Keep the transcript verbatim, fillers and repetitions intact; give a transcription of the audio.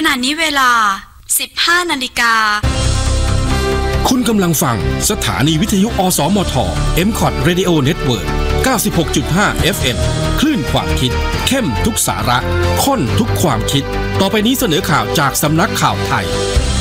ขณะนี้เวลา สิบห้านาฬิกาคุณกำลังฟังสถานีวิทยุอสมท เอ็ม ซี โอ ที Radio Network เก้าสิบหกจุดห้า เอฟ เอ็ม คลื่นความคิดเข้มทุกสาระข้นทุกความคิดต่อไปนี้เสนอข่าวจากสำนักข่าวไทย